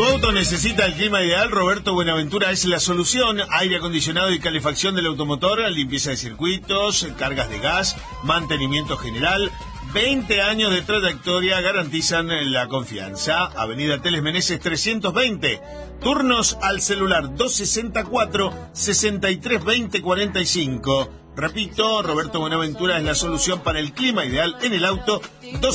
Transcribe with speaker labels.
Speaker 1: Tu auto necesita el clima ideal. Roberto Buenaventura es la solución. Aire acondicionado y calefacción del automotor, limpieza de circuitos, cargas de gas, mantenimiento general. 20 años de trayectoria garantizan la confianza. Avenida Teles Meneses 320. Turnos al celular 264-6320-45. Repito, Roberto Buenaventura es la solución para el clima ideal en el auto.